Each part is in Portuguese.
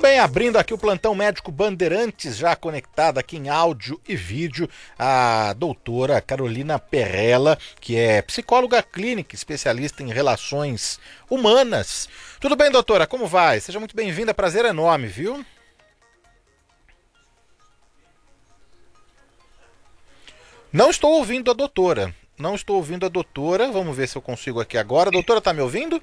bem, abrindo aqui o Plantão Médico Bandeirantes, já conectada aqui em áudio e vídeo, a doutora Carolina Perrella, que é psicóloga clínica, especialista em relações humanas. Tudo bem, doutora? Como vai? Seja muito bem-vinda, prazer enorme, viu? Não estou ouvindo a doutora. Não estou ouvindo a doutora. Vamos ver se eu consigo aqui agora. A doutora tá me ouvindo?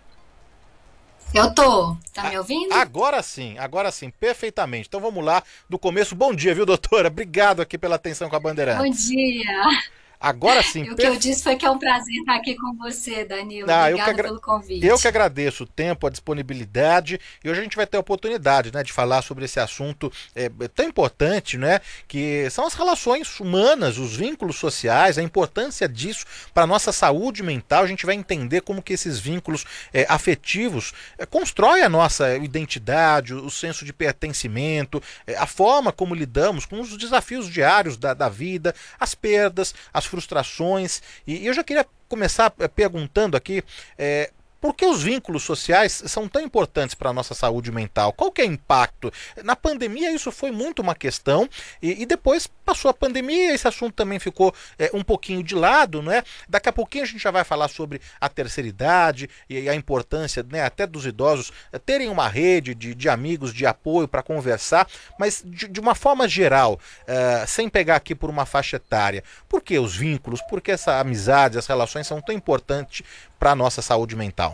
Eu tô. Tá me ouvindo? Agora sim, perfeitamente. Então vamos lá, do começo. Bom dia, viu, doutora? Obrigado aqui pela atenção com a Bom Bandeirantes. dia. Agora sim, E o que eu disse foi que é um prazer estar aqui com você, Danilo. Ah, Obrigada pelo eu que convite. agradeço o tempo, a disponibilidade, e hoje a gente vai ter a oportunidade, né, de falar sobre esse assunto tão importante, né, que são as relações humanas, os vínculos sociais, a importância disso para a nossa saúde mental. A gente vai entender como que esses vínculos afetivos constroem a nossa identidade, o senso de pertencimento, a forma como lidamos com os desafios diários da vida, as perdas, as frustrações, e eu já queria começar perguntando aqui, por que os vínculos sociais são tão importantes para a nossa saúde mental? Qual que é o impacto? Na pandemia isso foi muito uma questão, e depois passou a pandemia, esse assunto também ficou um pouquinho de lado, né? Daqui a pouquinho a gente já vai falar sobre a terceira idade e a importância, né, até dos idosos terem uma rede de amigos, de apoio para conversar, mas de uma forma geral, sem pegar aqui por uma faixa etária. Por que os vínculos, por que essa amizade, as relações são tão importantes para a nossa saúde mental?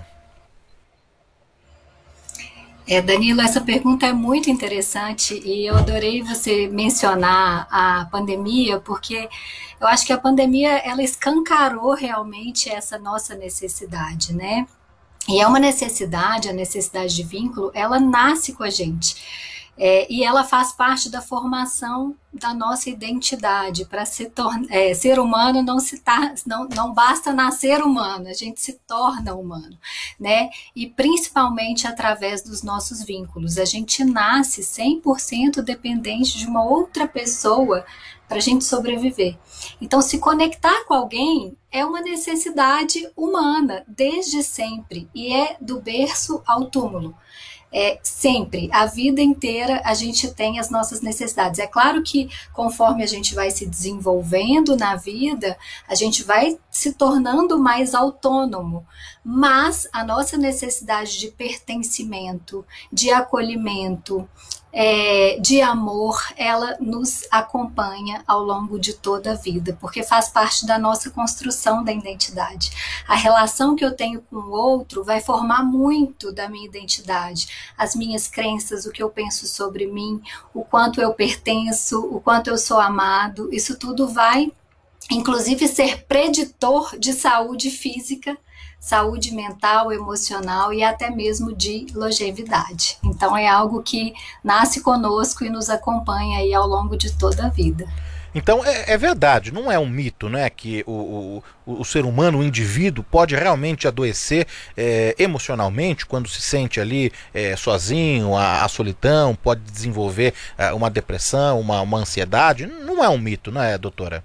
Danilo, essa pergunta é muito interessante e eu adorei você mencionar a pandemia, porque eu acho que a pandemia ela escancarou realmente essa nossa necessidade, né? E é uma necessidade, a necessidade de vínculo, ela nasce com a gente. E ela faz parte da formação da nossa identidade. Para ser humano não basta nascer humano, a gente se torna humano, né? E principalmente através dos nossos vínculos. A gente nasce 100% dependente de uma outra pessoa para a gente sobreviver. Então, se conectar com alguém é uma necessidade humana, desde sempre, e é do berço ao túmulo. Sempre, a vida inteira a gente tem as nossas necessidades. É claro que conforme a gente vai se desenvolvendo na vida, a gente vai se tornando mais autônomo, mas a nossa necessidade de pertencimento, de acolhimento, de amor, ela nos acompanha ao longo de toda a vida, porque faz parte da nossa construção da identidade. A relação que eu tenho com o outro vai formar muito da minha identidade, as minhas crenças, o que eu penso sobre mim, o quanto eu pertenço, o quanto eu sou amado, isso tudo vai, inclusive, ser preditor de saúde física, saúde mental, emocional e até mesmo de longevidade. Então é algo que nasce conosco e nos acompanha aí ao longo de toda a vida. Então é verdade, não é um mito, né, que o ser humano, o indivíduo, pode realmente adoecer emocionalmente quando se sente ali sozinho, a solidão, pode desenvolver uma depressão, uma ansiedade. Não é um mito, não é, doutora?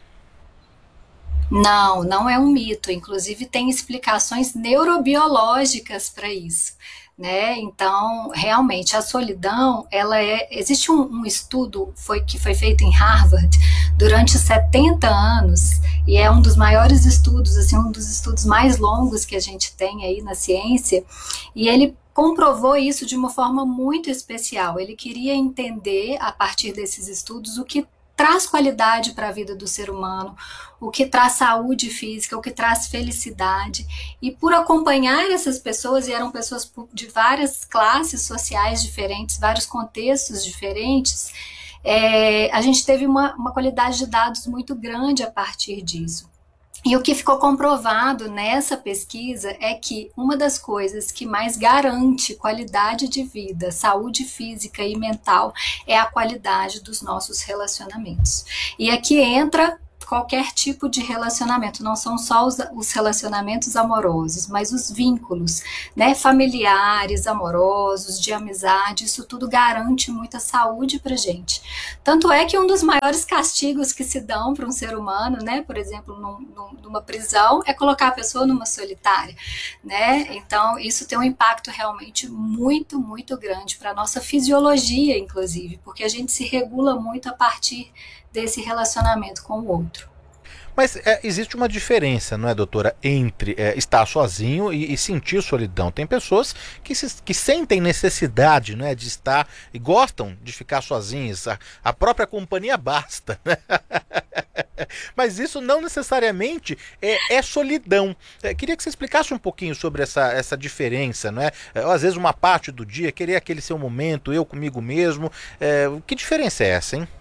Não, não é um mito. Inclusive tem explicações neurobiológicas para isso, né? Então, realmente, a solidão, existe um estudo que foi feito em Harvard durante 70 anos e é um dos maiores estudos, assim, um dos estudos mais longos que a gente tem aí na ciência, e ele comprovou isso de uma forma muito especial. Ele queria entender, a partir desses estudos, o que traz qualidade para a vida do ser humano, o que traz saúde física, o que traz felicidade. E por acompanhar essas pessoas, e eram pessoas de várias classes sociais diferentes, vários contextos diferentes, a gente teve uma qualidade de dados muito grande a partir disso. E o que ficou comprovado nessa pesquisa é que uma das coisas que mais garante qualidade de vida, saúde física e mental, é a qualidade dos nossos relacionamentos. E aqui entra qualquer tipo de relacionamento, não são só os relacionamentos amorosos, mas os vínculos, né, familiares, amorosos, de amizade, isso tudo garante muita saúde pra gente. Tanto é que um dos maiores castigos que se dão para um ser humano, né, por exemplo, numa prisão, é colocar a pessoa numa solitária, né? Então, isso tem um impacto realmente muito, muito grande para a nossa fisiologia, inclusive, porque a gente se regula muito a partir desse relacionamento com o outro. Mas existe uma diferença, não é, doutora, entre estar sozinho e sentir solidão. Tem pessoas que sentem necessidade, né, de estar e gostam de ficar sozinhas. A própria companhia basta, né? Mas isso não necessariamente é solidão. Queria que você explicasse um pouquinho sobre essa diferença, não é? Às vezes uma parte do dia, querer aquele seu momento, eu comigo mesmo. Que diferença é essa, hein?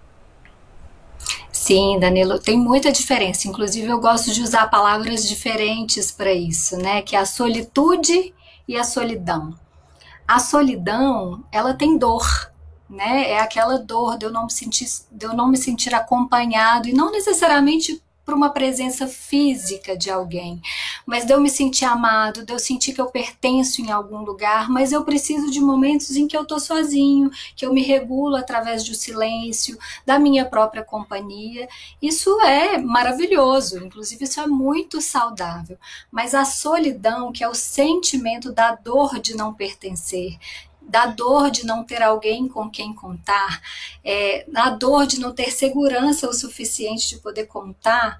Sim, Danilo, tem muita diferença. Inclusive, eu gosto de usar palavras diferentes para isso, né? Que é a solitude e a solidão. A solidão, ela tem dor, né? É aquela dor de eu não me sentir acompanhado e não necessariamente por uma presença física de alguém, mas de eu me sentir amado, de eu sentir que eu pertenço em algum lugar, mas eu preciso de momentos em que eu tô sozinho, que eu me regulo através do silêncio, da minha própria companhia. Isso é maravilhoso, inclusive isso é muito saudável. Mas a solidão, que é o sentimento da dor de não pertencer, da dor de não ter alguém com quem contar, da dor de não ter segurança o suficiente de poder contar,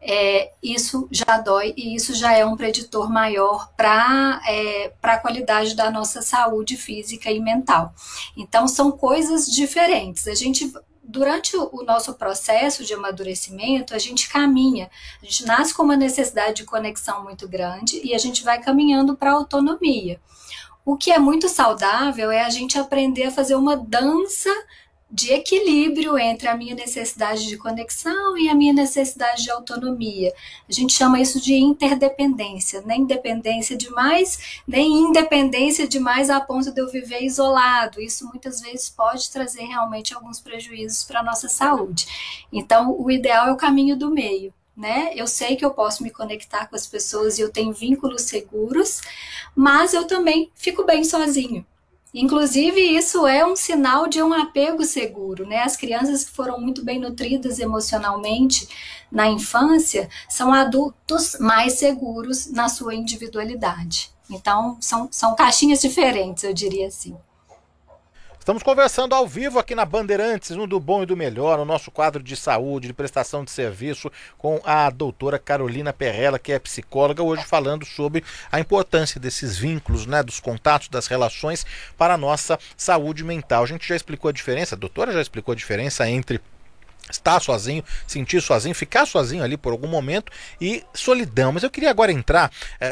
isso já dói e isso já é um preditor maior para a qualidade da nossa saúde física e mental. Então, são coisas diferentes. A gente, durante o nosso processo de amadurecimento, a gente caminha, a gente nasce com uma necessidade de conexão muito grande e a gente vai caminhando para a autonomia. O que é muito saudável é a gente aprender a fazer uma dança de equilíbrio entre a minha necessidade de conexão e a minha necessidade de autonomia. A gente chama isso de interdependência, nem dependência demais, nem independência demais a ponto de eu viver isolado. Isso muitas vezes pode trazer realmente alguns prejuízos para a nossa saúde. Então, o ideal é o caminho do meio. Né? Eu sei que eu posso me conectar com as pessoas e eu tenho vínculos seguros, mas eu também fico bem sozinho. Inclusive, isso é um sinal de um apego seguro, né? As crianças que foram muito bem nutridas emocionalmente na infância são adultos mais seguros na sua individualidade. Então, são caixinhas diferentes, eu diria assim. Estamos conversando ao vivo aqui na Bandeirantes, no Do Bom e do Melhor, no nosso quadro de saúde, de prestação de serviço, com a doutora Carolina Perrella, que é psicóloga, hoje falando sobre a importância desses vínculos, né, dos contatos, das relações para a nossa saúde mental. A gente já explicou a diferença, a doutora já explicou a diferença entre estar sozinho, sentir sozinho, ficar sozinho ali por algum momento e solidão. Mas eu queria agora entrar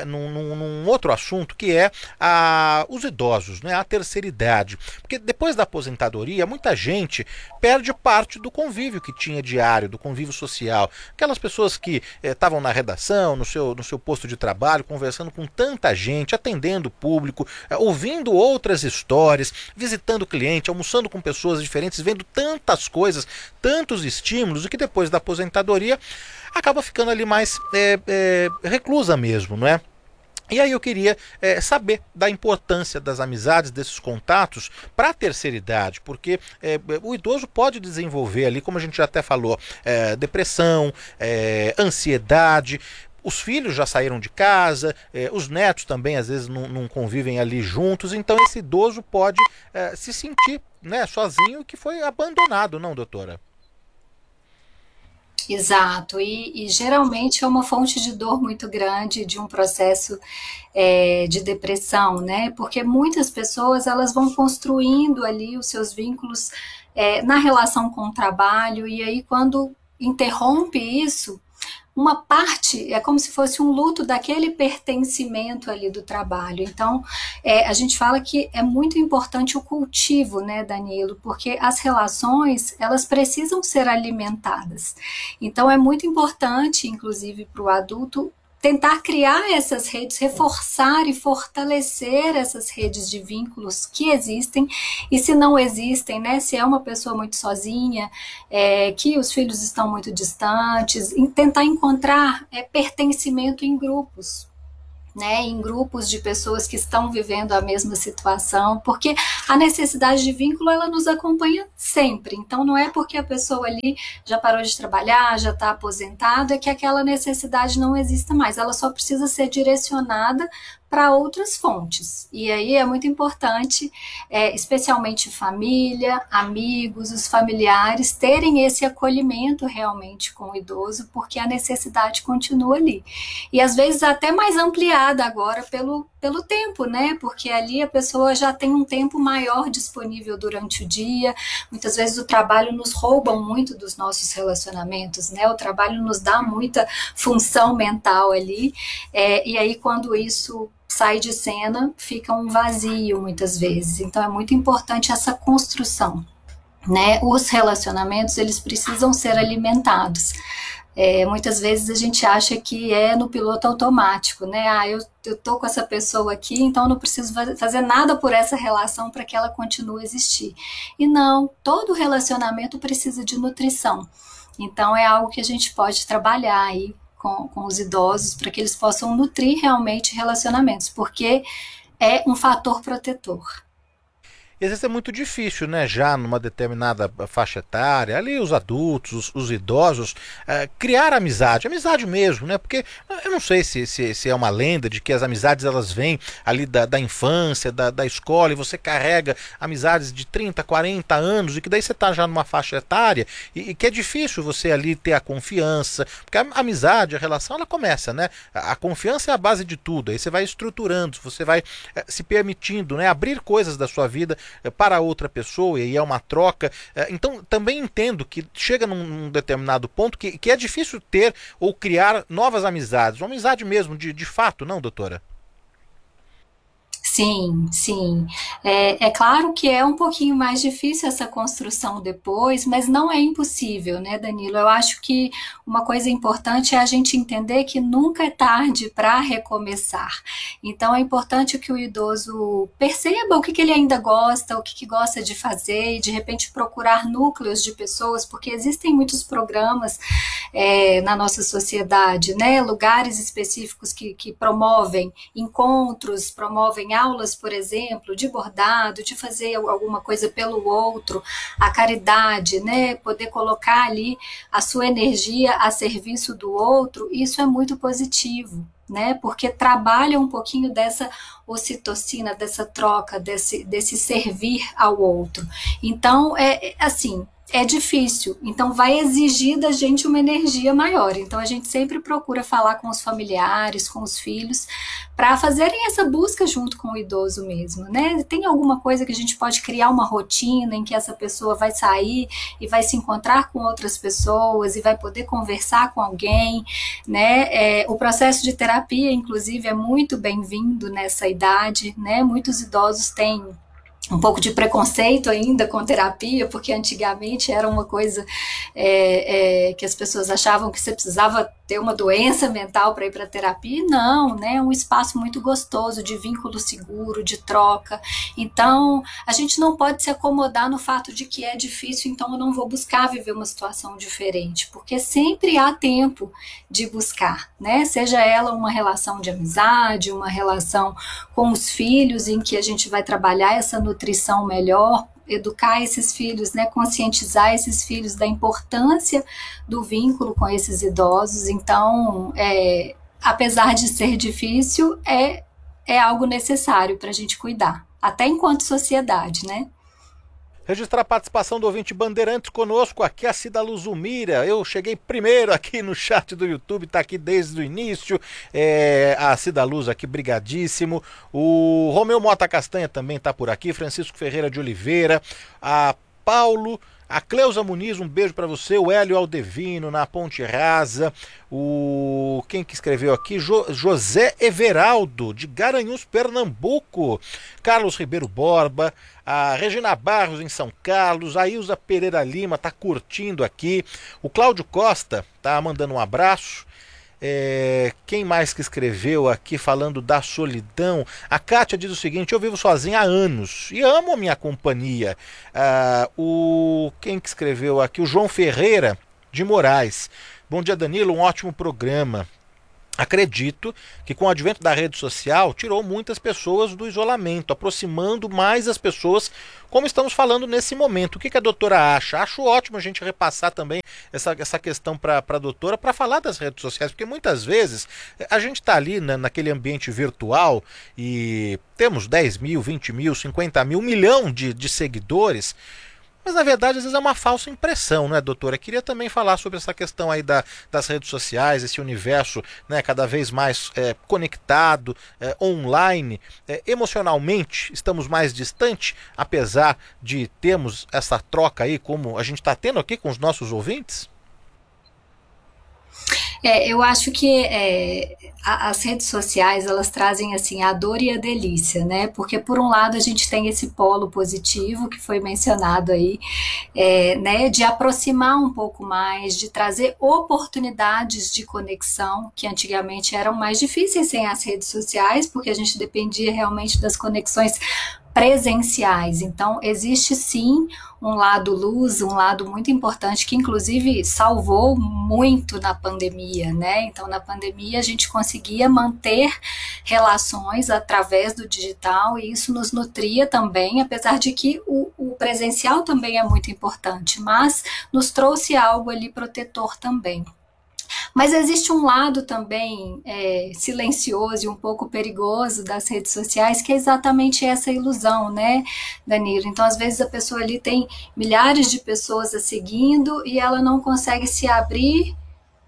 num outro assunto que é os idosos, né, a terceira idade. Porque depois da aposentadoria, muita gente perde parte do convívio que tinha diário, do convívio social. Aquelas pessoas que estavam na redação, no seu posto de trabalho, conversando com tanta gente, atendendo o público, ouvindo outras histórias, visitando cliente, almoçando com pessoas diferentes, vendo tantas coisas, tantos estímulos, e que depois da aposentadoria acaba ficando ali mais reclusa mesmo, não é? E aí eu queria saber da importância das amizades, desses contatos para a terceira idade, porque o idoso pode desenvolver ali, como a gente já até falou, depressão, ansiedade. Os filhos já saíram de casa, os netos também às vezes não convivem ali juntos, então esse idoso pode se sentir, né, sozinho, que foi abandonado, não, doutora? Exato, e geralmente é uma fonte de dor muito grande, de um processo de depressão, né? Porque muitas pessoas elas vão construindo ali os seus vínculos na relação com o trabalho, e aí quando interrompe isso, uma parte é como se fosse um luto daquele pertencimento ali do trabalho. Então, a gente fala que é muito importante o cultivo, né, Danilo, porque as relações, elas precisam ser alimentadas. Então, é muito importante, inclusive para o adulto, tentar criar essas redes, reforçar e fortalecer essas redes de vínculos que existem, e se não existem, né, se é uma pessoa muito sozinha, que os filhos estão muito distantes, tentar encontrar pertencimento em grupos, né, em grupos de pessoas que estão vivendo a mesma situação, porque a necessidade de vínculo, ela nos acompanha sempre. Então, não é porque a pessoa ali já parou de trabalhar, já está aposentado, é que aquela necessidade não exista mais. Ela só precisa ser direcionada para outras fontes. E aí é muito importante, especialmente família, amigos, os familiares, terem esse acolhimento realmente com o idoso, porque a necessidade continua ali. E às vezes até mais ampliada agora pelo tempo, né? Porque ali a pessoa já tem um tempo maior disponível durante o dia. Muitas vezes o trabalho nos rouba muito dos nossos relacionamentos, né? O trabalho nos dá muita função mental ali, e aí quando isso sai de cena, fica um vazio muitas vezes. Então é muito importante essa construção, né? Os relacionamentos, eles precisam ser alimentados. Muitas vezes a gente acha que é no piloto automático, né? Eu tô com essa pessoa aqui, então eu não preciso fazer nada por essa relação para que ela continue a existir. E não, todo relacionamento precisa de nutrição. Então é algo que a gente pode trabalhar aí com os idosos para que eles possam nutrir realmente relacionamentos, porque é um fator protetor. E às vezes é muito difícil, né, já numa determinada faixa etária, ali os adultos, os idosos, criar amizade mesmo, né, porque eu não sei se é uma lenda de que as amizades elas vêm ali da infância, da escola, e você carrega amizades de 30, 40 anos, e que daí você está já numa faixa etária, e que é difícil você ali ter a confiança, porque a amizade, a relação, ela começa, né, a confiança é a base de tudo, aí você vai estruturando, você vai se permitindo, né, abrir coisas da sua vida para outra pessoa, e aí é uma troca. Então também entendo que chega num determinado ponto que é difícil ter ou criar novas amizades, uma amizade mesmo de fato, não, doutora? Sim, sim. É claro que é um pouquinho mais difícil essa construção depois, mas não é impossível, né, Danilo? Eu acho que uma coisa importante é a gente entender que nunca é tarde para recomeçar. Então é importante que o idoso perceba o que ele ainda gosta, o que gosta de fazer, e de repente procurar núcleos de pessoas, porque existem muitos programas na nossa sociedade, né? Lugares específicos que promovem encontros, promovem aulas, por exemplo, de bordado, de fazer alguma coisa pelo outro, a caridade, né? Poder colocar ali a sua energia a serviço do outro, isso é muito positivo, né? Porque trabalha um pouquinho dessa ocitocina, dessa troca, desse servir ao outro. Então, assim, é difícil, então vai exigir da gente uma energia maior. Então a gente sempre procura falar com os familiares, com os filhos, para fazerem essa busca junto com o idoso mesmo, né? Tem alguma coisa que a gente pode criar uma rotina em que essa pessoa vai sair e vai se encontrar com outras pessoas e vai poder conversar com alguém, né? O processo de terapia, inclusive, é muito bem-vindo nessa idade, né? Muitos idosos têm um pouco de preconceito ainda com terapia, porque antigamente era uma coisa que as pessoas achavam que você precisava ter uma doença mental para ir para terapia. Não, né? É um espaço muito gostoso, de vínculo seguro, de troca. Então, a gente não pode se acomodar no fato de que é difícil, então eu não vou buscar viver uma situação diferente, porque sempre há tempo de buscar, né? Seja ela uma relação de amizade, uma relação com os filhos, em que a gente vai trabalhar essa nutrição melhor, educar esses filhos, né, conscientizar esses filhos da importância do vínculo com esses idosos. Então, apesar de ser difícil, é algo necessário para a gente cuidar, até enquanto sociedade, né? Registrar a participação do ouvinte Bandeirantes conosco, aqui a Cida Luzumira. Eu cheguei primeiro aqui no chat do YouTube, está aqui desde o início. A Cida Luz aqui, brigadíssimo. O Romeu Mota Castanha também está por aqui. Francisco Ferreira de Oliveira. A Paulo. A Cleusa Muniz, um beijo para você. O Hélio Aldevino na Ponte Rasa. Quem que escreveu aqui? José Everaldo, de Garanhuns, Pernambuco. Carlos Ribeiro Borba. A Regina Barros em São Carlos. A Ilza Pereira Lima tá curtindo aqui. O Cláudio Costa tá mandando um abraço. Quem mais que escreveu aqui falando da solidão? A Kátia diz o seguinte: eu vivo sozinha há anos e amo a minha companhia. Quem que escreveu aqui? O João Ferreira de Moraes. Bom dia, Danilo, um ótimo programa. Acredito que com o advento da rede social tirou muitas pessoas do isolamento, aproximando mais as pessoas, como estamos falando nesse momento. O que a doutora acha? Acho ótimo a gente repassar também essa questão para a doutora, para falar das redes sociais, porque muitas vezes a gente está ali naquele ambiente virtual e temos 10 mil, 20 mil, 50 mil, 1 milhão de seguidores. Mas na verdade às vezes é uma falsa impressão, né, doutora? Queria também falar sobre essa questão aí das redes sociais, esse universo, né, cada vez mais conectado, online. Emocionalmente estamos mais distantes, apesar de termos essa troca aí, como a gente está tendo aqui com os nossos ouvintes? Eu acho que as redes sociais, elas trazem assim a dor e a delícia, né? Porque por um lado a gente tem esse polo positivo que foi mencionado aí, né? De aproximar um pouco mais, de trazer oportunidades de conexão que antigamente eram mais difíceis sem as redes sociais, porque a gente dependia realmente das conexões presenciais. Então, existe sim um lado luz, um lado muito importante que inclusive salvou muito na pandemia, né? Então, na pandemia a gente conseguia manter relações através do digital e isso nos nutria também, apesar de que o presencial também é muito importante, mas nos trouxe algo ali protetor também. Mas existe um lado também silencioso e um pouco perigoso das redes sociais, que é exatamente essa ilusão, né, Danilo? Então, às vezes, a pessoa ali tem milhares de pessoas a seguindo e ela não consegue se abrir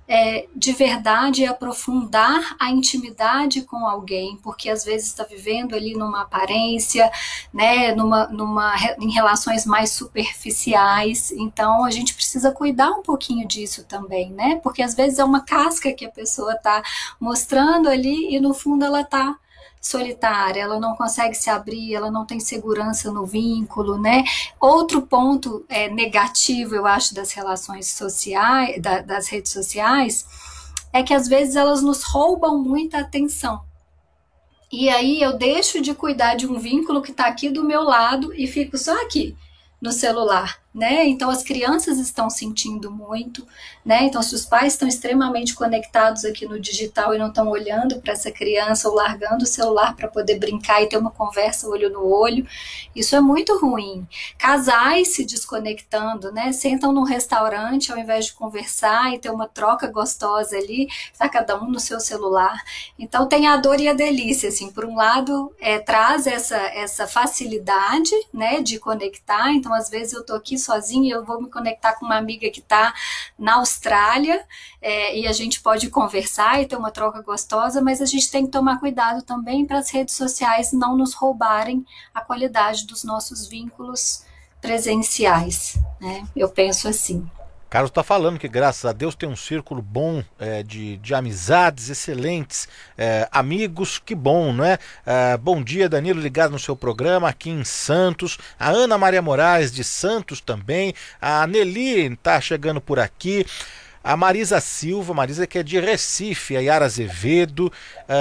de verdade e aprofundar a intimidade com alguém, porque às vezes está vivendo ali numa aparência, né, em relações mais superficiais. Então a gente precisa cuidar um pouquinho disso também, né? Porque às vezes é uma casca que a pessoa está mostrando ali e no fundo ela está solitária, ela não consegue se abrir, ela não tem segurança no vínculo, né? Outro ponto negativo, eu acho, das relações sociais, das redes sociais, é que às vezes elas nos roubam muita atenção. E aí eu deixo de cuidar de um vínculo que está aqui do meu lado e fico só aqui no celular, né? Então as crianças estão sentindo muito, né? Então se os pais estão extremamente conectados aqui no digital e não estão olhando para essa criança ou largando o celular para poder brincar e ter uma conversa olho no olho, isso é muito ruim. Casais se desconectando, né? Sentam num restaurante ao invés de conversar e ter uma troca gostosa ali, tá cada um no seu celular. Então tem a dor e a delícia, assim, por um lado traz essa facilidade, né, de conectar. Então às vezes eu tô aqui sozinha, eu vou me conectar com uma amiga que está na Austrália e a gente pode conversar e ter uma troca gostosa, mas a gente tem que tomar cuidado também para as redes sociais não nos roubarem a qualidade dos nossos vínculos presenciais, né? Eu penso assim. Carlos está falando que graças a Deus tem um círculo bom de amizades excelentes, amigos, que bom, não é? Bom dia, Danilo, ligado no seu programa aqui em Santos. A Ana Maria Moraes de Santos também. A Nelly está chegando por aqui. A Marisa Silva, Marisa que é de Recife, a Yara Azevedo,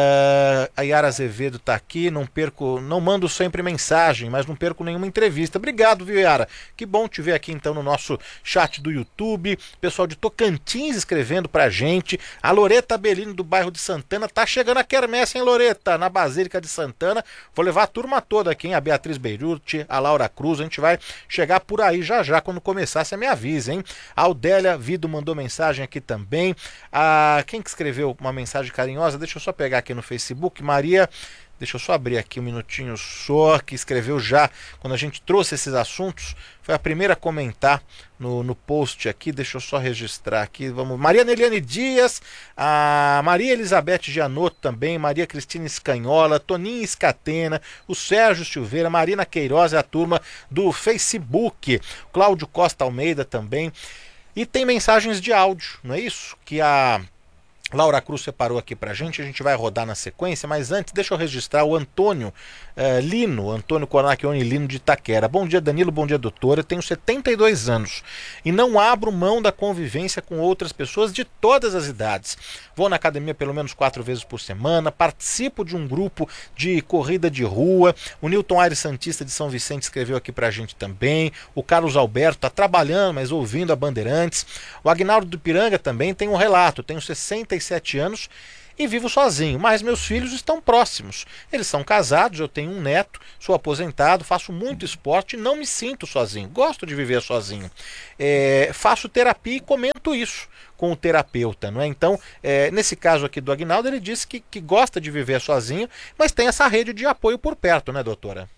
a Yara Azevedo está aqui, não mando sempre mensagem, mas não perco nenhuma entrevista. Obrigado, viu, Yara? Que bom te ver aqui então no nosso chat do YouTube. Pessoal de Tocantins escrevendo pra gente. A Loreta Belino do bairro de Santana, tá chegando a quermesse, hein, Loreta? Na Basílica de Santana. Vou levar a turma toda aqui, hein? A Beatriz Beirute, a Laura Cruz, a gente vai chegar por aí já quando começar, você me avisa, hein? A Aldélia Vido mandou mensagem aqui também. Quem que escreveu uma mensagem carinhosa? Deixa eu só pegar aqui no Facebook. Maria, deixa eu só abrir aqui um minutinho só, que escreveu já quando a gente trouxe esses assuntos. Foi a primeira a comentar no post aqui. Deixa eu só registrar aqui. Vamos. Maria Neliane Dias, a Maria Elizabeth Gianotto também, Maria Cristina Escanhola, Toninho Escatena, o Sérgio Silveira, Marina Queiroz, a turma do Facebook, Cláudio Costa Almeida também. E tem mensagens de áudio, não é isso? Que a Laura Cruz separou aqui pra gente, a gente vai rodar na sequência, mas antes deixa eu registrar o Antônio Lino, Antônio Cornacchione Lino de Itaquera. Bom dia, Danilo, bom dia, doutora. Eu tenho 72 anos e não abro mão da convivência com outras pessoas de todas as idades. Vou na academia pelo menos 4 vezes por semana, participo de um grupo de corrida de rua. O Newton Aires Santista de São Vicente escreveu aqui pra gente também. O Carlos Alberto está trabalhando, mas ouvindo a Bandeirantes. O Agnaldo do Piranga também tem um relato. Tenho 67 anos e vivo sozinho, mas meus filhos estão próximos. Eles são casados, eu tenho um neto, sou aposentado, faço muito esporte e não me sinto sozinho. Gosto de viver sozinho. Faço terapia e comento isso com o terapeuta, não é? Então, nesse caso aqui do Agnaldo, ele disse que gosta de viver sozinho, mas tem essa rede de apoio por perto, né, doutora?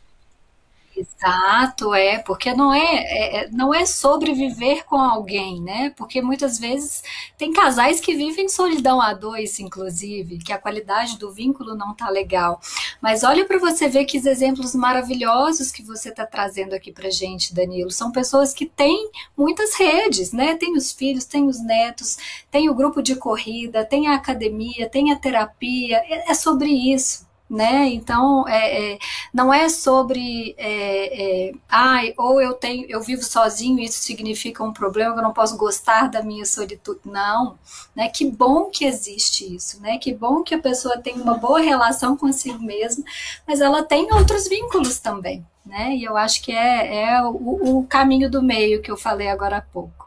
Exato, porque não é sobre viver com alguém, né? Porque muitas vezes tem casais que vivem solidão a dois, inclusive, que a qualidade do vínculo não tá legal. Mas olha para você ver que exemplos maravilhosos que você está trazendo aqui pra gente, Danilo. São pessoas que têm muitas redes, né? Tem os filhos, tem os netos, tem o grupo de corrida, tem a academia, tem a terapia. É sobre isso, né? Então, não é sobre, ou eu vivo sozinho, isso significa um problema, que eu não posso gostar da minha solitude. Não, né? Que bom que existe isso, né? Que bom que a pessoa tem uma boa relação consigo mesma, mas ela tem outros vínculos também, né? E eu acho que é o caminho do meio que eu falei agora há pouco.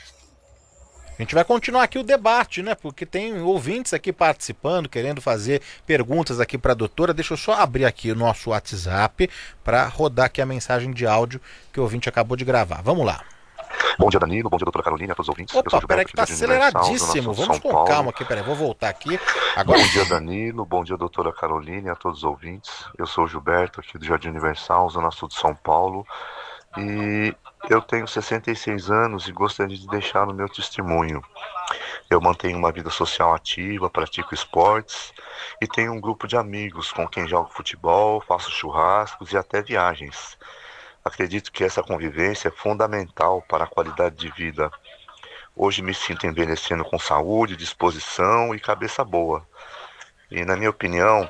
A gente vai continuar aqui o debate, né? Porque tem ouvintes aqui participando, querendo fazer perguntas aqui para a doutora. Deixa eu só abrir aqui o nosso WhatsApp para rodar aqui a mensagem de áudio que o ouvinte acabou de gravar. Vamos lá. Bom dia, Danilo. Bom dia, doutora Carolina, a todos os ouvintes. Opa, peraí que tá aceleradíssimo. Vamos com calma aqui, peraí, vou voltar aqui. Agora... Bom dia, Danilo. Bom dia, doutora Carolina, a todos os ouvintes. Eu sou o Gilberto, aqui do Jardim Universal, Zona Sul de São Paulo. E eu tenho 66 anos e gostaria de deixar o meu testemunho. Eu mantenho uma vida social ativa, pratico esportes e tenho um grupo de amigos com quem jogo futebol, faço churrascos e até viagens. Acredito que essa convivência é fundamental para a qualidade de vida. Hoje me sinto envelhecendo com saúde, disposição e cabeça boa. E na minha opinião,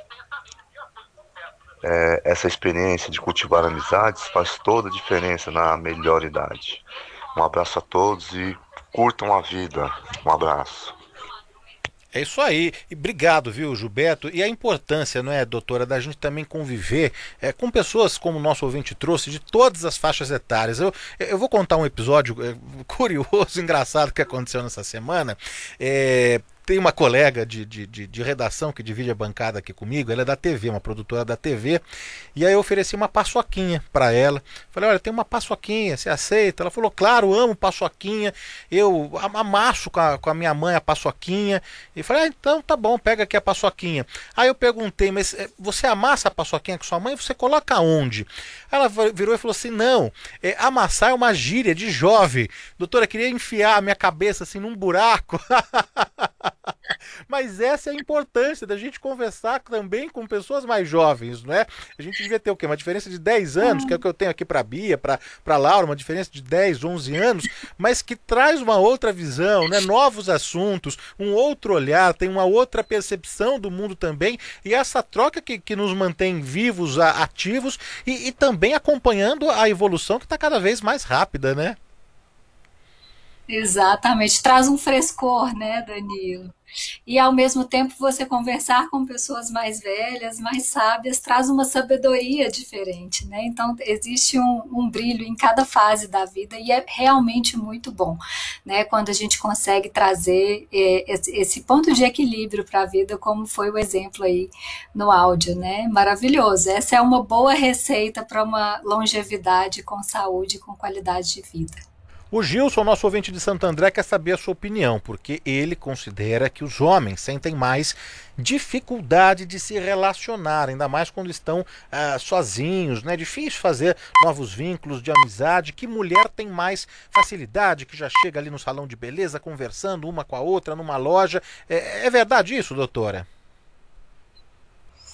essa experiência de cultivar amizades faz toda a diferença na melhor idade. Um abraço a todos e curtam a vida. Um abraço. É isso aí, e obrigado, viu, Gilberto? E a importância, não é, doutora, da gente também conviver com pessoas, como o nosso ouvinte trouxe, de todas as faixas etárias. Eu vou contar um episódio curioso, engraçado que aconteceu nessa semana. Tem uma colega de redação que divide a bancada aqui comigo, ela é da TV, uma produtora da TV, e aí eu ofereci uma paçoquinha para ela. Falei, olha, tem uma paçoquinha, você aceita? Ela falou, claro, amo paçoquinha, eu amasso com a minha mãe a paçoquinha. E falei, então tá bom, pega aqui a paçoquinha. Aí eu perguntei, mas você amassa a paçoquinha com sua mãe? Você coloca onde? Ela virou e falou assim, não, amassar é uma gíria de jovem. Doutora, queria enfiar a minha cabeça assim num buraco. Mas essa é a importância da gente conversar também com pessoas mais jovens, não é? A gente devia ter o quê? Uma diferença de 10 anos, que é o que eu tenho aqui para a Bia, para Laura, uma diferença de 10, 11 anos, mas que traz uma outra visão, né? Novos assuntos, um outro olhar, tem uma outra percepção do mundo também, e essa troca que nos mantém vivos, ativos e também acompanhando a evolução que está cada vez mais rápida, né? Exatamente, traz um frescor, né, Danilo? E ao mesmo tempo você conversar com pessoas mais velhas, mais sábias, traz uma sabedoria diferente, né? Então existe um brilho em cada fase da vida e é realmente muito bom, né? Quando a gente consegue trazer esse ponto de equilíbrio para a vida, como foi o exemplo aí no áudio, né? Maravilhoso. Essa é uma boa receita para uma longevidade com saúde e com qualidade de vida. O Gilson, nosso ouvinte de Santo André, quer saber a sua opinião, porque ele considera que os homens sentem mais dificuldade de se relacionar, ainda mais quando estão sozinhos, né? É difícil fazer novos vínculos de amizade, que mulher tem mais facilidade, que já chega ali no salão de beleza, conversando uma com a outra, numa loja. É verdade isso, doutora?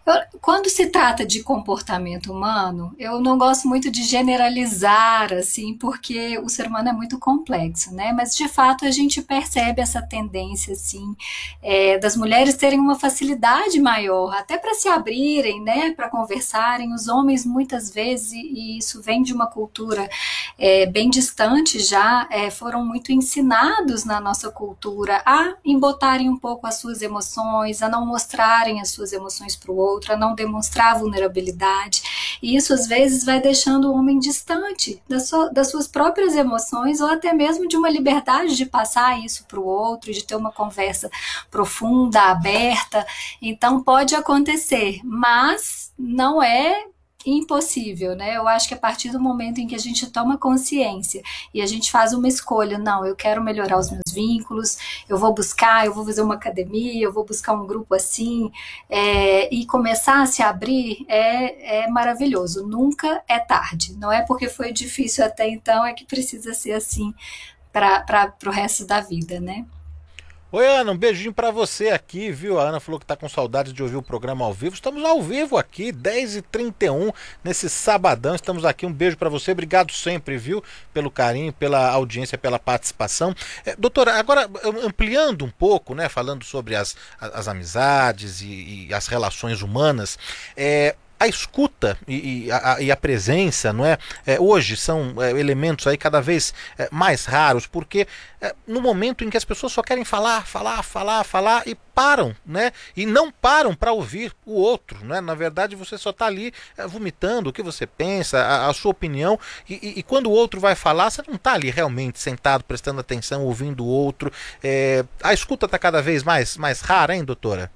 Quando se trata de comportamento humano, eu não gosto muito de generalizar, assim, porque o ser humano é muito complexo, né? Mas, de fato, a gente percebe essa tendência, assim, das mulheres terem uma facilidade maior, até para se abrirem, né? Para conversarem. Os homens, muitas vezes, e isso vem de uma cultura bem distante já, foram muito ensinados na nossa cultura a embotarem um pouco as suas emoções, a não mostrarem as suas emoções para o outro, a não demonstrar vulnerabilidade, e isso às vezes vai deixando o homem distante das suas próprias emoções, ou até mesmo de uma liberdade de passar isso para o outro, de ter uma conversa profunda, aberta. Então pode acontecer, mas não é impossível, né? Eu acho que a partir do momento em que a gente toma consciência e a gente faz uma escolha, não, eu quero melhorar os meus vínculos, eu vou fazer uma academia, eu vou buscar um grupo assim, e começar a se abrir, é maravilhoso. Nunca é tarde. Não é porque foi difícil até então é que precisa ser assim para o resto da vida, né? Oi, Ana, um beijinho pra você aqui, viu? A Ana falou que tá com saudade de ouvir o programa ao vivo. Estamos ao vivo aqui, 10h31, nesse sabadão. Estamos aqui, um beijo pra você. Obrigado sempre, viu? Pelo carinho, pela audiência, pela participação. Doutora, agora ampliando um pouco, né? Falando sobre as amizades e as relações humanas, a escuta e a presença, não é? Hoje são elementos aí cada vez mais raros, porque no momento em que as pessoas só querem falar e param, né? E não param para ouvir o outro, né? Na verdade, você só está ali vomitando o que você pensa, a sua opinião, e quando o outro vai falar, você não está ali realmente sentado, prestando atenção, ouvindo o outro. A escuta está cada vez mais rara, hein, doutora?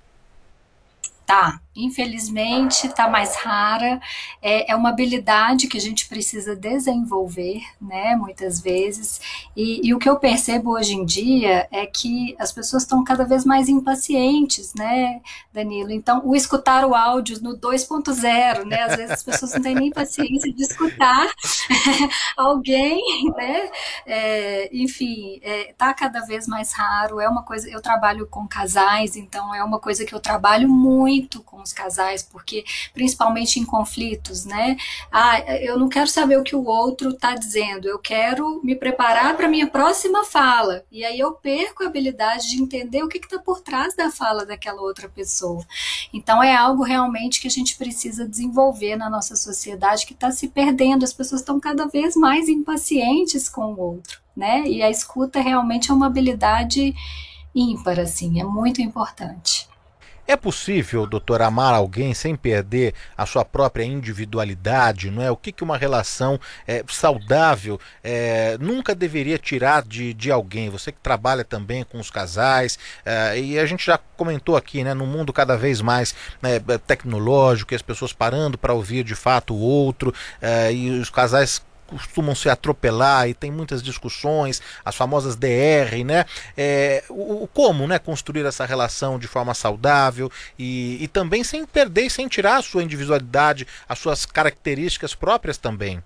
Tá, infelizmente está mais rara, é uma habilidade que a gente precisa desenvolver, né, muitas vezes, e o que eu percebo hoje em dia é que as pessoas estão cada vez mais impacientes, né, Danilo? Então, o escutar o áudio no 2.0, né, às vezes as pessoas não têm nem paciência de escutar alguém, né, enfim, tá cada vez mais raro, é uma coisa, eu trabalho com casais, então é uma coisa que eu trabalho muito com os casais, porque principalmente em conflitos, né? Eu não quero saber o que o outro está dizendo, eu quero me preparar para a minha próxima fala, e aí eu perco a habilidade de entender o que está por trás da fala daquela outra pessoa. Então é algo realmente que a gente precisa desenvolver na nossa sociedade, que está se perdendo, as pessoas estão cada vez mais impacientes com o outro, né? E a escuta realmente é uma habilidade ímpar, assim, é muito importante. É possível, doutor, amar alguém sem perder a sua própria individualidade, não é? O que uma relação saudável nunca deveria tirar de alguém? Você que trabalha também com os casais, e a gente já comentou aqui, né, num mundo cada vez mais tecnológico, e as pessoas parando para ouvir de fato o outro, e os casais costumam se atropelar e tem muitas discussões, as famosas DR, né? Como, né, construir essa relação de forma saudável e também sem perder e sem tirar a sua individualidade, as suas características próprias também.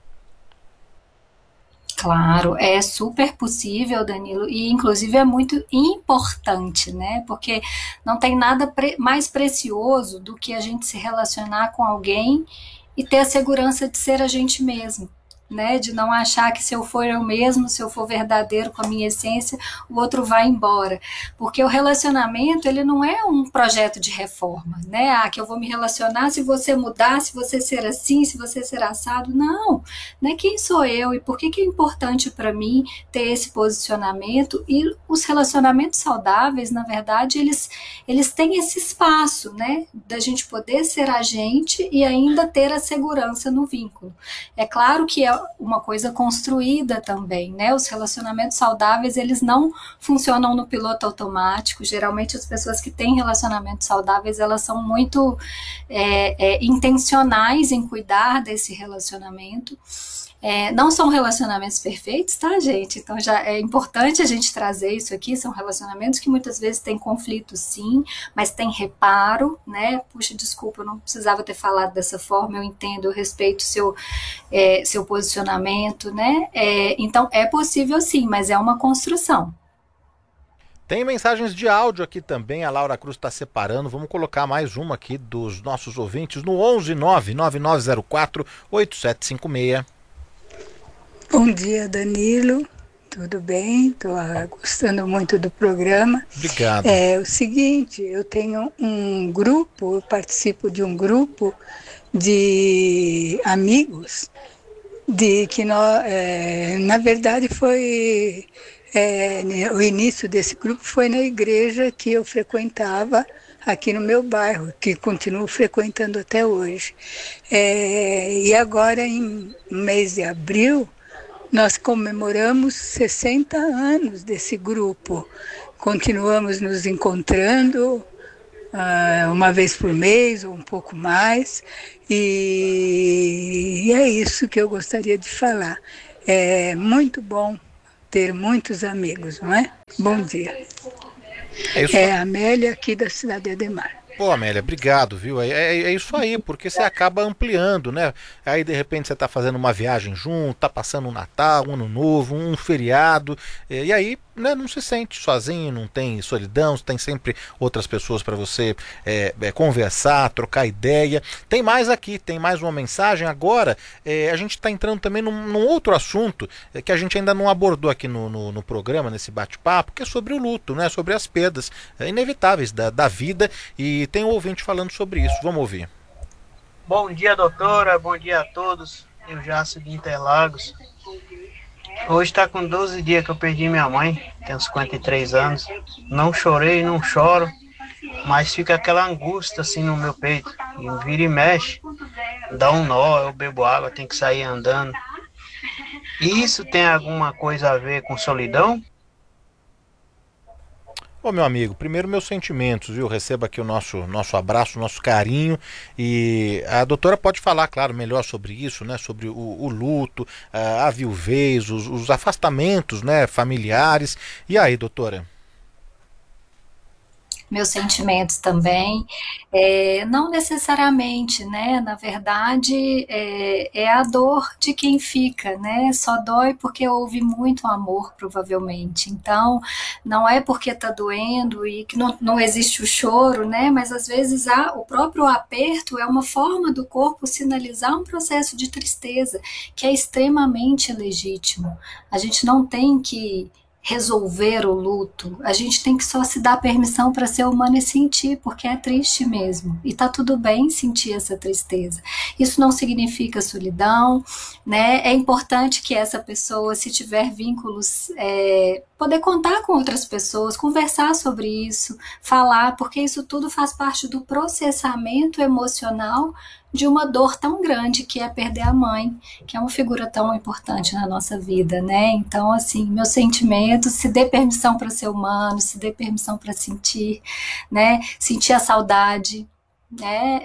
Claro, é super possível, Danilo, e inclusive é muito importante, né? Porque não tem nada mais precioso do que a gente se relacionar com alguém e ter a segurança de ser a gente mesmo, né, de não achar que se eu for eu mesmo, se eu for verdadeiro com a minha essência, o outro vai embora, porque o relacionamento, ele não é um projeto de reforma, né, que eu vou me relacionar se você mudar, se você ser assim, se você ser assado, não, né, quem sou eu e por que é importante para mim ter esse posicionamento, e os relacionamentos saudáveis, na verdade, eles têm esse espaço, né, da gente poder ser a gente e ainda ter a segurança no vínculo. É claro que é uma coisa construída também, né? Os relacionamentos saudáveis, eles não funcionam no piloto automático. Geralmente as pessoas que têm relacionamentos saudáveis, elas são muito intencionais em cuidar desse relacionamento. Não são relacionamentos perfeitos, tá, gente? Então já é importante a gente trazer isso aqui. São relacionamentos que muitas vezes têm conflitos, sim, mas tem reparo, né? Puxa, desculpa, eu não precisava ter falado dessa forma, eu entendo, eu respeito seu posicionamento, né? Então é possível sim, mas é uma construção. Tem mensagens de áudio aqui também, a Laura Cruz está separando. Vamos colocar mais uma aqui dos nossos ouvintes no 11999048756. Bom dia, Danilo. Tudo bem? Estou gostando muito do programa. Obrigado. É o seguinte, eu tenho um grupo, eu participo de um grupo de amigos, de que nós, na verdade foi o início desse grupo foi na igreja que eu frequentava aqui no meu bairro, que continuo frequentando até hoje. E agora, em mês de abril, nós comemoramos 60 anos desse grupo. Continuamos nos encontrando uma vez por mês ou um pouco mais, e é isso que eu gostaria de falar. É muito bom ter muitos amigos, não é? Bom dia. É a Amélia, aqui da cidade de Ademar. Pô, Amélia, obrigado, viu? É isso aí, porque você acaba ampliando, né? Aí, de repente, você tá fazendo uma viagem junto, tá passando um Natal, um Ano Novo, um feriado, e aí, né, não se sente sozinho, não tem solidão, tem sempre outras pessoas para você conversar, trocar ideia. Tem mais aqui, tem mais uma mensagem. Agora, a gente está entrando também num outro assunto que a gente ainda não abordou aqui no programa, nesse bate-papo, que é sobre o luto, né? Sobre as perdas inevitáveis da vida, e tem um ouvinte falando sobre isso. Vamos ouvir. Bom dia, doutora. Bom dia a todos. Eu Jácio de Interlagos. Hoje está com 12 dias que eu perdi minha mãe. Tenho 53 anos. Não chorei, não choro, mas fica aquela angústia assim no meu peito. E vira e mexe, dá um nó, eu bebo água, tenho que sair andando. Isso tem alguma coisa a ver com solidão? Ô, meu amigo, primeiro meus sentimentos, viu? Receba aqui o nosso abraço, o nosso carinho, e a doutora pode falar, claro, melhor sobre isso, né? Sobre o luto, a viuvez, os afastamentos, né, familiares. E aí, doutora? Meus sentimentos também, não necessariamente, né, na verdade é a dor de quem fica, né, só dói porque houve muito amor, provavelmente, então não é porque tá doendo e que não existe o choro, né, mas às vezes o próprio aperto é uma forma do corpo sinalizar um processo de tristeza, que é extremamente legítimo. A gente não tem que resolver o luto, a gente tem que só se dar permissão para ser humano e sentir, porque é triste mesmo, e tá tudo bem sentir essa tristeza. Isso não significa solidão, né? É importante que essa pessoa, se tiver vínculos, poder contar com outras pessoas, conversar sobre isso, falar, porque isso tudo faz parte do processamento emocional de uma dor tão grande que é perder a mãe, que é uma figura tão importante na nossa vida, né? Então, assim, meus sentimentos, se dê permissão para ser humano, se dê permissão para sentir, né? Sentir a saudade, né?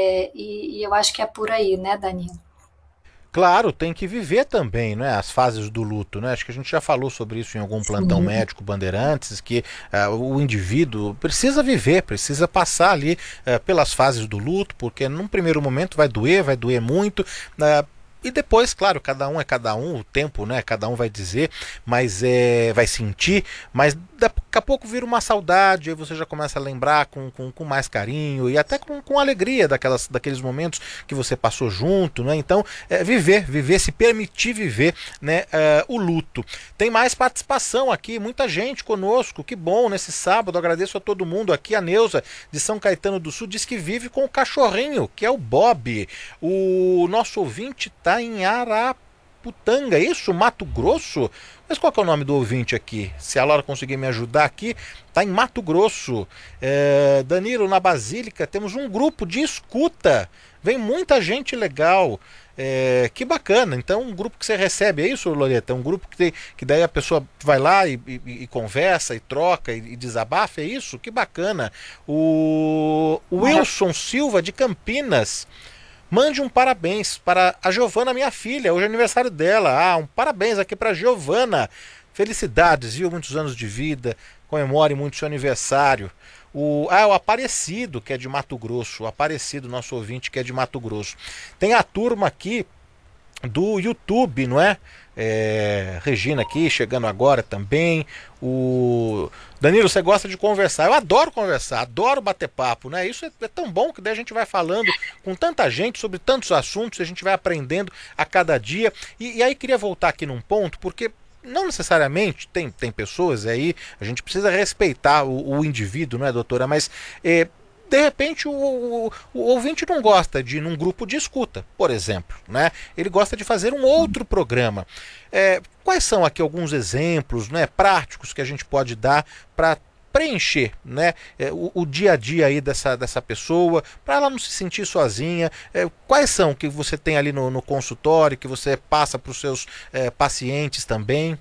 E eu acho que é por aí, né, Danilo? Claro, tem que viver também, né, as fases do luto, né? Acho que a gente já falou sobre isso em algum plantão médico Bandeirantes, que o indivíduo precisa viver, precisa passar ali pelas fases do luto, porque num primeiro momento vai doer muito, e depois, claro, cada um é cada um, o tempo, né, cada um vai dizer, mas vai sentir, mas daqui a pouco vira uma saudade, aí você já começa a lembrar com mais carinho e até com alegria daqueles momentos que você passou junto, né? Então, viver, se permitir viver, né, o luto. Tem mais participação aqui, muita gente conosco, que bom, nesse sábado, agradeço a todo mundo aqui. A Neuza, de São Caetano do Sul, diz que vive com o cachorrinho, que é o Bob. O nosso ouvinte está em Araputanga, isso? Mato Grosso? Mas qual que é o nome do ouvinte aqui? Se a Laura conseguir me ajudar aqui, está em Mato Grosso. Danilo, na Basílica, temos um grupo de escuta. Vem muita gente legal. Que bacana. Então, um grupo que você recebe, é isso, Loreta? Um grupo que daí a pessoa vai lá e conversa, e troca, e desabafa, é isso? Que bacana. O Wilson Silva, de Campinas, mande um parabéns para a Giovana, minha filha. Hoje é aniversário dela. Um parabéns aqui para a Giovana. Felicidades, viu? Muitos anos de vida. Comemore muito seu aniversário. O Aparecido, que é de Mato Grosso. O Aparecido, nosso ouvinte, que é de Mato Grosso. Tem a turma aqui do YouTube, não é? Regina aqui, chegando agora também. O Danilo, você gosta de conversar? Eu adoro conversar, adoro bater papo, né? Isso é tão bom que daí a gente vai falando com tanta gente sobre tantos assuntos, a gente vai aprendendo a cada dia. E aí queria voltar aqui num ponto, porque não necessariamente tem pessoas aí, a gente precisa respeitar o indivíduo, não é, doutora? Mas de repente o ouvinte não gosta de ir num grupo de escuta, por exemplo, né? Ele gosta de fazer um outro programa. Quais são aqui alguns exemplos, né, práticos que a gente pode dar para preencher, né, o dia a dia aí dessa pessoa, para ela não se sentir sozinha? Quais são que você tem ali no consultório, que você passa para os seus pacientes também?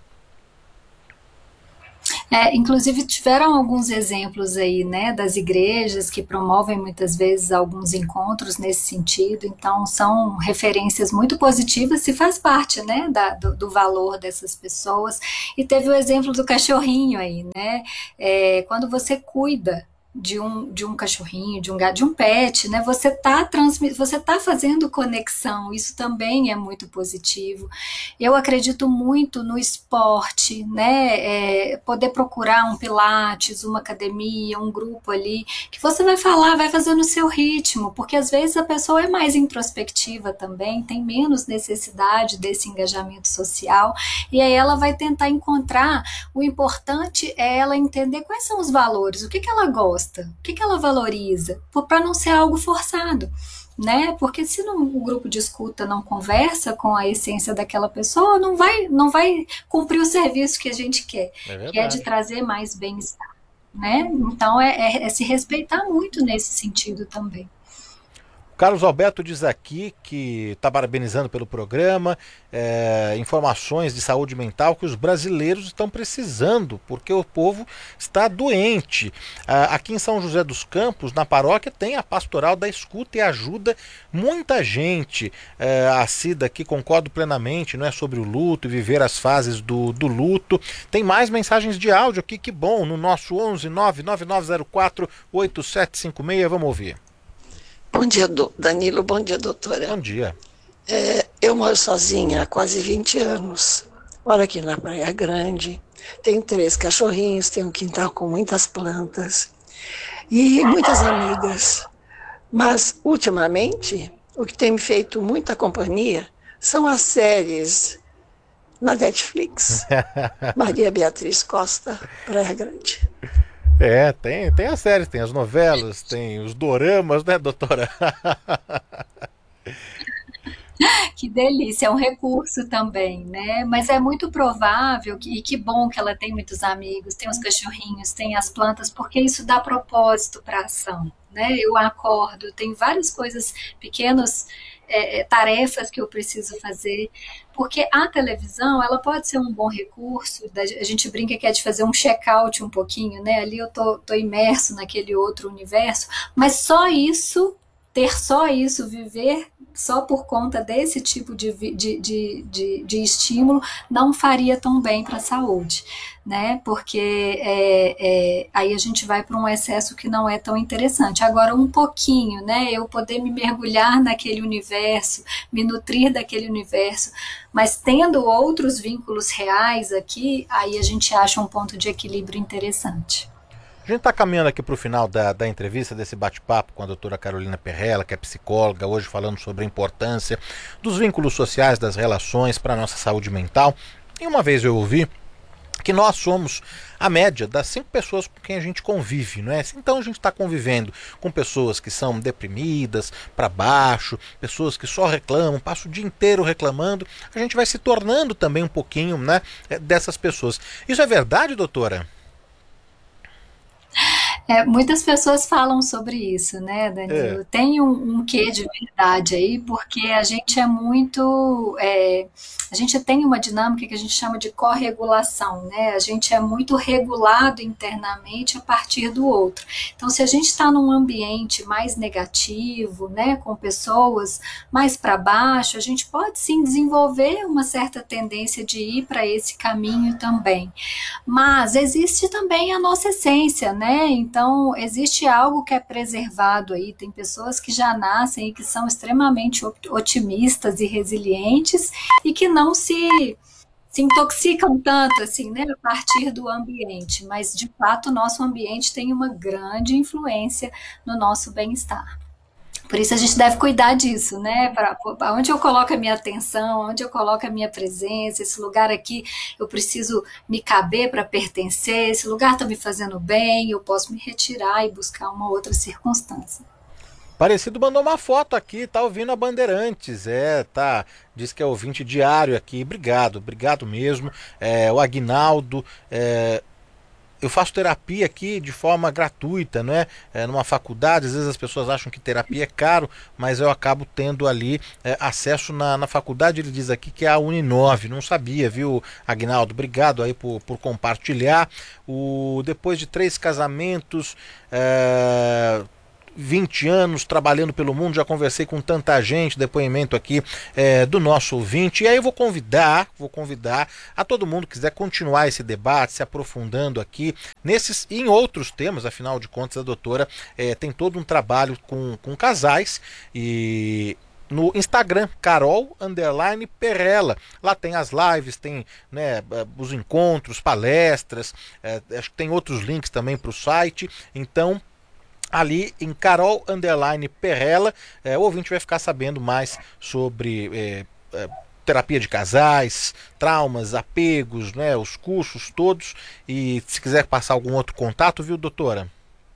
Inclusive tiveram alguns exemplos aí, né, das igrejas que promovem muitas vezes alguns encontros nesse sentido, então são referências muito positivas e faz parte, né, do valor dessas pessoas. E teve o exemplo do cachorrinho aí, né, quando você cuida de um cachorrinho, de um gato, de um pet, né? Você tá fazendo conexão, isso também é muito positivo. Eu acredito muito no esporte, né? Poder procurar um pilates, uma academia, um grupo ali, que você vai falar, vai fazer no seu ritmo, porque às vezes a pessoa é mais introspectiva também, tem menos necessidade desse engajamento social, e aí ela vai tentar encontrar. O importante é ela entender quais são os valores, o que ela gosta, o que ela valoriza, para não ser algo forçado, né? Porque se o grupo de escuta não conversa com a essência daquela pessoa, não vai cumprir o serviço que a gente quer, que é de trazer mais bem-estar, né? Então é se respeitar muito nesse sentido também. Carlos Alberto diz aqui que está parabenizando pelo programa, informações de saúde mental que os brasileiros estão precisando, porque o povo está doente. Aqui em São José dos Campos, na paróquia, tem a pastoral da escuta e ajuda muita gente. A Cida aqui concordo plenamente, não é, sobre o luto e viver as fases do luto. Tem mais mensagens de áudio aqui, que bom, no nosso 11 99904 8756, vamos ouvir. Bom dia, Danilo. Bom dia, doutora. Bom dia. Eu moro sozinha há quase 20 anos. Moro aqui na Praia Grande. Tenho 3 cachorrinhos, tenho um quintal com muitas plantas e muitas amigas. Mas, ultimamente, o que tem me feito muita companhia são as séries na Netflix. Maria Beatriz Costa, Praia Grande. Tem as séries, tem as novelas, tem os doramas, né, doutora? Que delícia, é um recurso também, né? Mas é muito provável, e que bom que ela tem muitos amigos, tem os cachorrinhos, tem as plantas, porque isso dá propósito para a ação, né? Eu acordo, tem várias coisas, pequenas tarefas que eu preciso fazer, porque a televisão, ela pode ser um bom recurso, a gente brinca que é de fazer um check-out um pouquinho, né? Ali eu tô imerso naquele outro universo, mas só isso, viver só por conta desse tipo de estímulo, não faria tão bem para a saúde, né? Porque aí a gente vai para um excesso que não é tão interessante. Agora, um pouquinho, né? Eu poder me mergulhar naquele universo, me nutrir daquele universo, mas tendo outros vínculos reais aqui, aí a gente acha um ponto de equilíbrio interessante. A gente está caminhando aqui para o final da entrevista, desse bate-papo com a doutora Carolina Perrella, que é psicóloga, hoje falando sobre a importância dos vínculos sociais, das relações para a nossa saúde mental. E uma vez eu ouvi que nós somos a média das 5 pessoas com quem a gente convive, não é? Então a gente está convivendo com pessoas que são deprimidas, para baixo, pessoas que só reclamam, passam o dia inteiro reclamando, a gente vai se tornando também um pouquinho, né, dessas pessoas. Isso é verdade, doutora? Muitas pessoas falam sobre isso, né, Danilo? Tem um quê de verdade aí, porque a gente é muito... a gente tem uma dinâmica que a gente chama de corregulação, né? A gente é muito regulado internamente a partir do outro. Então, se a gente está num ambiente mais negativo, né, com pessoas mais para baixo, a gente pode sim desenvolver uma certa tendência de ir para esse caminho também. Mas existe também a nossa essência, né? Então, Então, existe algo que é preservado aí, tem pessoas que já nascem e que são extremamente otimistas e resilientes e que não se intoxicam tanto assim, né, a partir do ambiente, mas de fato o nosso ambiente tem uma grande influência no nosso bem-estar. Por isso a gente deve cuidar disso, né? Para onde eu coloco a minha atenção, onde eu coloco a minha presença, esse lugar aqui eu preciso me caber para pertencer, esse lugar está me fazendo bem, eu posso me retirar e buscar uma outra circunstância. Parecido mandou uma foto aqui, tá ouvindo a Bandeirantes, tá, diz que é ouvinte diário aqui, obrigado mesmo, o Aguinaldo, eu faço terapia aqui de forma gratuita, né? Numa faculdade, às vezes as pessoas acham que terapia é caro, mas eu acabo tendo ali acesso na faculdade. Ele diz aqui que é a Uninove, não sabia, viu, Aguinaldo? Obrigado aí por compartilhar. Depois de 3 casamentos, 20 anos trabalhando pelo mundo, já conversei com tanta gente, depoimento aqui do nosso ouvinte, e aí eu vou convidar a todo mundo que quiser continuar esse debate, se aprofundando aqui nesses e em outros temas. Afinal de contas a doutora tem todo um trabalho com casais, e no Instagram, Carol_Perrella. Lá tem as lives, tem, né, os encontros, palestras, acho que tem outros links também para o site. Então ali em Carol_Perrella, o ouvinte vai ficar sabendo mais sobre terapia de casais, traumas, apegos, né, os cursos todos. E se quiser passar algum outro contato, viu, doutora?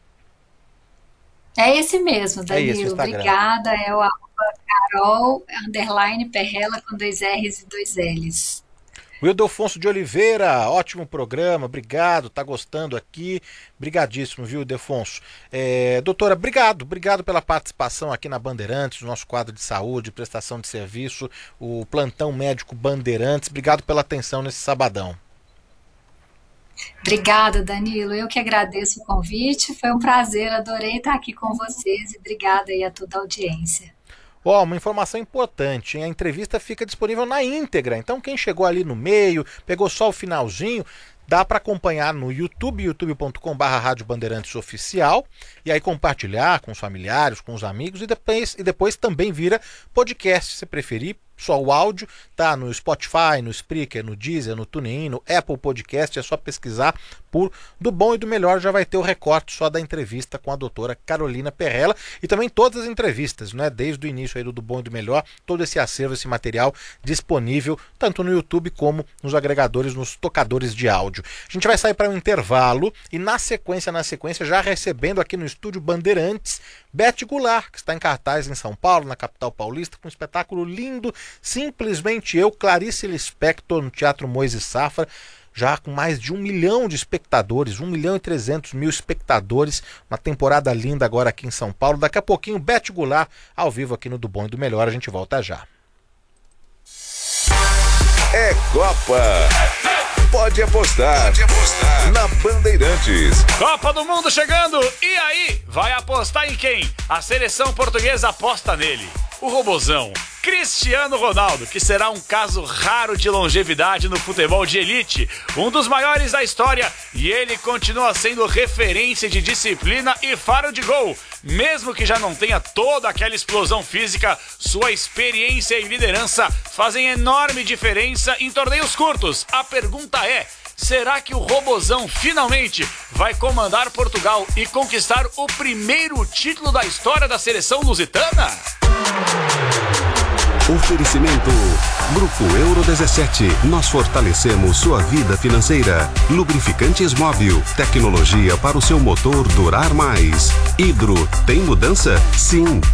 É esse mesmo, Danilo. Esse obrigada. É o Carol_Perrella com 2 R's e 2 L's. Wildelfonso de Oliveira, ótimo programa, obrigado, tá gostando aqui, brigadíssimo, viu, Ildefonso? Doutora, obrigado pela participação aqui na Bandeirantes, no nosso quadro de saúde, prestação de serviço, o Plantão Médico Bandeirantes, obrigado pela atenção nesse sabadão. Obrigada, Danilo, eu que agradeço o convite, foi um prazer, adorei estar aqui com vocês e obrigada aí a toda a audiência. Uma informação importante, hein? A entrevista fica disponível na íntegra, então quem chegou ali no meio, pegou só o finalzinho, dá para acompanhar no YouTube, youtube.com/Rádio Bandeirantes Oficial, e aí compartilhar com os familiares, com os amigos, e depois também vira podcast, se preferir. Só o áudio, tá no Spotify, no Spreaker, no Deezer, no TuneIn, no Apple Podcast, é só pesquisar por Do Bom e do Melhor, já vai ter o recorte só da entrevista com a doutora Carolina Perrella, e também todas as entrevistas, né, desde o início aí do Bom e do Melhor, todo esse acervo, esse material disponível, tanto no YouTube como nos agregadores, nos tocadores de áudio. A gente vai sair para um intervalo, e na sequência, já recebendo aqui no estúdio Bandeirantes, Beth Goulart, que está em cartaz em São Paulo, na capital paulista, com um espetáculo lindo, Simplesmente Eu, Clarice Lispector, no Teatro Moisés Safra, já com mais de 1 milhão de espectadores, 1.300.000 espectadores, uma temporada linda agora aqui em São Paulo. Daqui a pouquinho, Beth Goulart, ao vivo aqui no Do Bom e do Melhor, a gente volta já. É Copa! Pode apostar na Bandeirantes. Copa do Mundo chegando! E aí, vai apostar em quem? A seleção portuguesa aposta nele. O robozão Cristiano Ronaldo, que será um caso raro de longevidade no futebol de elite, um dos maiores da história, e ele continua sendo referência de disciplina e faro de gol. Mesmo que já não tenha toda aquela explosão física, sua experiência e liderança fazem enorme diferença em torneios curtos. A pergunta é: será que o robozão finalmente vai comandar Portugal e conquistar o primeiro título da história da seleção lusitana? Oferecimento Grupo Euro 17. Nós fortalecemos sua vida financeira. Lubrificantes Móvel. Tecnologia para o seu motor durar mais. Hidro. Tem mudança? Sim.